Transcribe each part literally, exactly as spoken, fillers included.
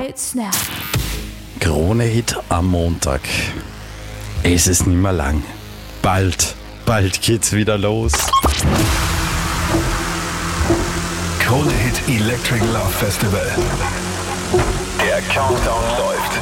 Lights now. Krone-Hit am Montag. Es ist nicht mehr lang. Bald, bald geht's wieder los. Krone-Hit Electric Love Festival. Der Countdown läuft.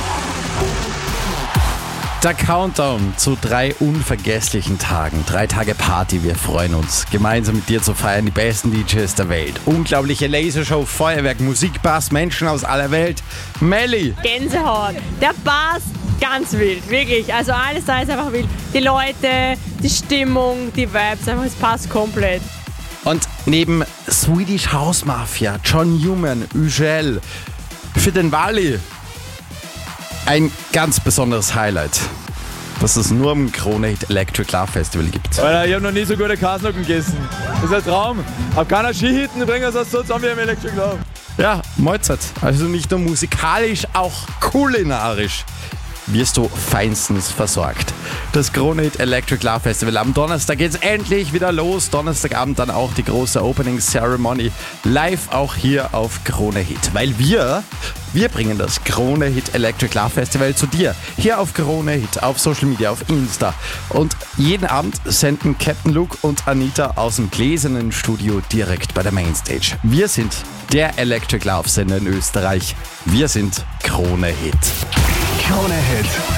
Der Countdown zu drei unvergesslichen Tagen. Drei Tage Party, wir freuen uns. Gemeinsam mit dir zu feiern die besten D Js der Welt. Unglaubliche Lasershow, Feuerwerk, Musik, Bass, Menschen aus aller Welt. Melli! Gänsehaut. Der Bass, ganz wild, wirklich. Also alles da ist einfach wild. Die Leute, die Stimmung, die Vibes, einfach, es passt komplett. Und neben Swedish House Mafia, John Newman, Ugel, für den Wally ein ganz besonderes Highlight, das es nur am Krone-Hit Electric Love Festival gibt. Alter, ich habe noch nie so gute Kasnucken gegessen. Das ist ein Traum. Hab keiner Skihitten, bringen wir das so zusammen wie im Electric Love. Ja, Mahlzeit. Also nicht nur musikalisch, auch kulinarisch wirst du feinstens versorgt. Das Krone-Hit Electric Love Festival. Am Donnerstag geht's endlich wieder los. Donnerstagabend dann auch die große Opening Ceremony. Live auch hier auf Krone-Hit. Weil wir, wir bringen das Krone-Hit Electric Love Festival zu dir. Hier auf Krone-Hit, auf Social Media, auf Insta. Und jeden Abend senden Captain Luke und Anita aus dem gläsernen Studio direkt bei der Mainstage. Wir sind der Electric Love Sender in Österreich. Wir sind Krone-Hit. Krone-Hit.